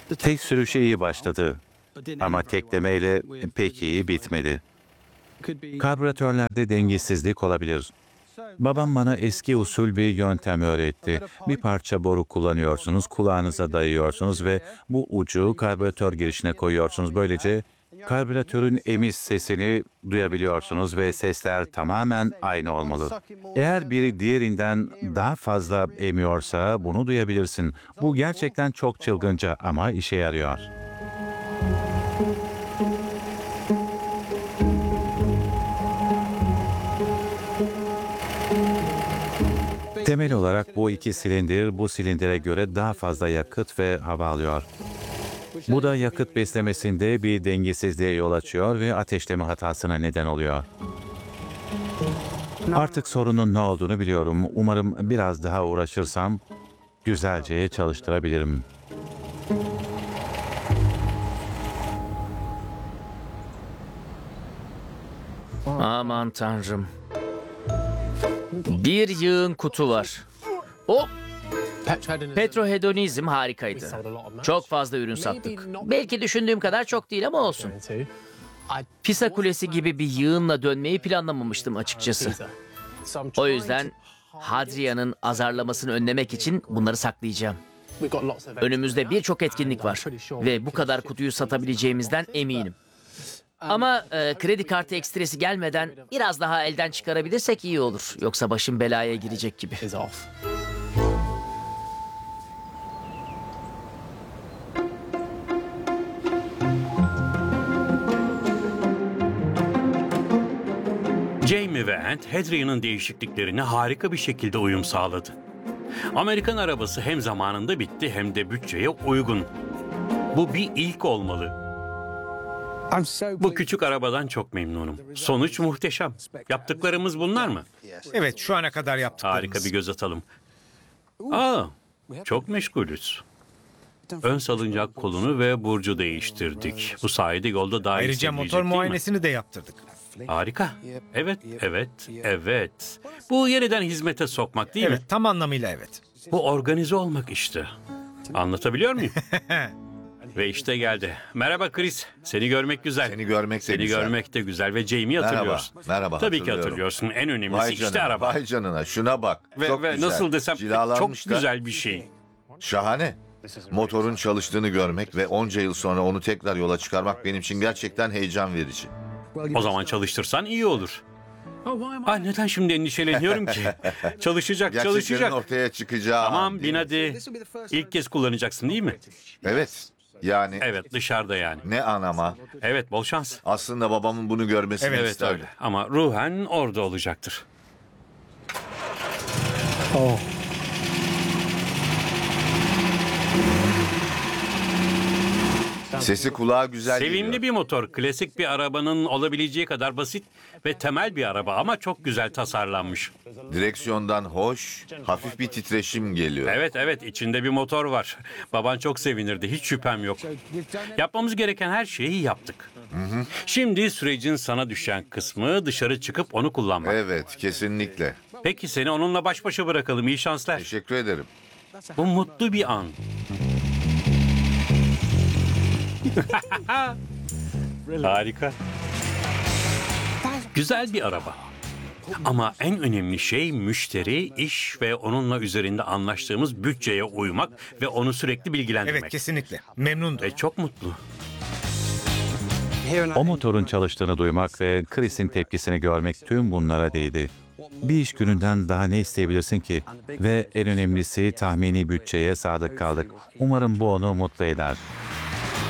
Tek sürüşü iyi başladı ama teklemeyle pek iyi bitmedi. Karbüratörlerde dengesizlik olabilir. Babam bana eski usul bir yöntem öğretti. Bir parça boru kullanıyorsunuz, kulağınıza dayıyorsunuz ve bu ucu karbüratör girişine koyuyorsunuz. Böylece karbüratörün emiş sesini duyabiliyorsunuz ve sesler tamamen aynı olmalı. Eğer biri diğerinden daha fazla emiyorsa bunu duyabilirsin. Bu gerçekten çok çılgınca ama işe yarıyor. Temel olarak bu iki silindir bu silindire göre daha fazla yakıt ve hava alıyor. Bu da yakıt beslemesinde bir dengesizliğe yol açıyor ve ateşleme hatasına neden oluyor. Artık sorunun ne olduğunu biliyorum. Umarım biraz daha uğraşırsam güzelce çalıştırabilirim. Aman tanrım. Bir yığın kutu var. O petrohedonizm harikaydı. Çok fazla ürün sattık. Belki düşündüğüm kadar çok değil ama olsun. Pisa Kulesi gibi bir yığınla dönmeyi planlamamıştım açıkçası. O yüzden Hadrian'ın azarlamasını önlemek için bunları saklayacağım. Önümüzde birçok etkinlik var ve bu kadar kutuyu satabileceğimizden eminim. Ama kredi kartı ekstresi gelmeden biraz daha elden çıkarabilirsek iyi olur. Yoksa başım belaya girecek gibi. Jamie ve Ant, Hadrian'ın değişikliklerine harika bir şekilde uyum sağladı. Amerikan arabası hem zamanında bitti hem de bütçeye uygun. Bu bir ilk olmalı. Bu küçük arabadan çok memnunum. Sonuç muhteşem. Yaptıklarımız bunlar mı? Evet, şu ana kadar yaptıklarımız. Harika, bir göz atalım. Çok meşgulüz. Ön salıncak kolunu ve burcu değiştirdik. Bu sayede yolda daha iyi Ayrıca sevilecek, motor değil mi? muayenesini de yaptırdık. Harika. Evet. Bu yeniden hizmete sokmak değil mi? Evet, tam anlamıyla evet. Bu organize olmak işte. Anlatabiliyor muyum? Ve işte geldi. Merhaba Chris. Seni görmek güzel. Seni görmek de güzel. görmek de güzel ve Jamie'yi hatırlıyorsun. Merhaba, Tabii ki hatırlıyorum. hatırlıyorsun. En önemlisi Vay işte canına, araba. vay canına. Şuna bak. Çok Ve güzel. nasıl desem çok Cilalanmış da. güzel bir şey. Şahane. Motorun çalıştığını görmek ve onca yıl sonra onu tekrar yola çıkarmak benim için gerçekten heyecan verici. O zaman çalıştırsan iyi olur. Neden şimdi endişeleniyorum ki? Çalışacak. Gerçeklerin ortaya çıkacağı an Tamam, değil bin mi? hadi. İlk kez kullanacaksın değil mi? Evet. Yani Evet, dışarıda yani. ne an ama. Evet, bol şans. Aslında babamın bunu görmesini Evet isterdim. öyle. Ama ruhen orada olacaktır. Sesi kulağa güzel Sevimli geliyor. bir motor. Klasik bir arabanın olabileceği kadar basit ve temel bir araba ama çok güzel tasarlanmış. Direksiyondan hoş, hafif bir titreşim geliyor. Evet, içinde bir motor var. Baban çok sevinirdi, hiç şüphem yok. Yapmamız gereken her şeyi yaptık. Şimdi sürecin sana düşen kısmı dışarı çıkıp onu kullanmak. Evet, kesinlikle. Peki seni onunla baş başa bırakalım. İyi şanslar. Teşekkür ederim. Bu mutlu bir an. Harika. Güzel bir araba. Ama en önemli şey müşteri, iş ve onunla üzerinde anlaştığımız bütçeye uymak ve onu sürekli bilgilendirmek. Evet, kesinlikle. Memnundum. Ve çok mutlu. O motorun çalıştığını duymak ve Chris'in tepkisini görmek tüm bunlara değdi. Bir iş gününden daha ne isteyebilirsin ki? Ve en önemlisi tahmini bütçeye sadık kaldık. Umarım bu onu mutlu eder.